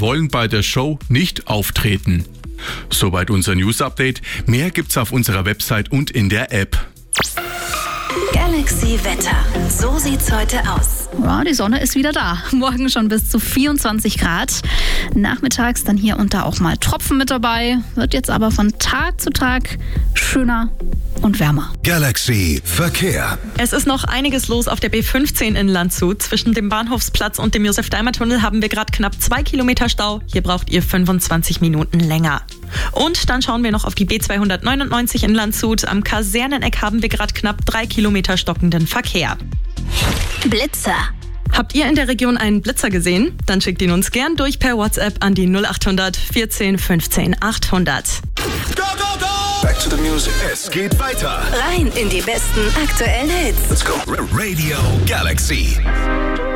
wollen bei der Show nicht auftreten. Soweit unser News-Update. Mehr gibt's auf unserer Website und in der App. Galaxy Wetter. So sieht's heute aus. Ja, die Sonne ist wieder da. Morgen schon bis zu 24 Grad. Nachmittags dann hier und da auch mal Tropfen mit dabei. Wird jetzt aber von Tag zu Tag schöner und wärmer. Galaxy Verkehr. Es ist noch einiges los auf der B15 in Landshut. Zwischen dem Bahnhofsplatz und dem Josef-Daimler-Tunnel haben wir gerade knapp 2 Kilometer Stau. Hier braucht ihr 25 Minuten länger. Und dann schauen wir noch auf die B299 in Landshut. Am Kaserneneck haben wir gerade knapp 3 Kilometer stockenden Verkehr. Blitzer. Habt ihr in der Region einen Blitzer gesehen? Dann schickt ihn uns gern durch per WhatsApp an die 0800 14 15 800. Go, go, go! Back to the music. Es geht weiter. Rein in die besten aktuellen Hits. Let's go. Radio Galaxy.